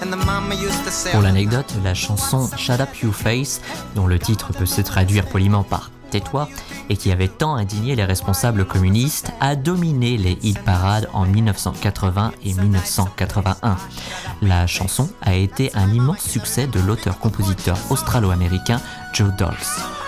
Pour l'anecdote, la chanson Shut Up You Face, dont le titre peut se traduire poliment par Tais-toi, et qui avait tant indigné les responsables communistes, a dominé les hit parades en 1980 et 1981. La chanson a été un immense succès de l'auteur-compositeur australo-américain Joe Dawes.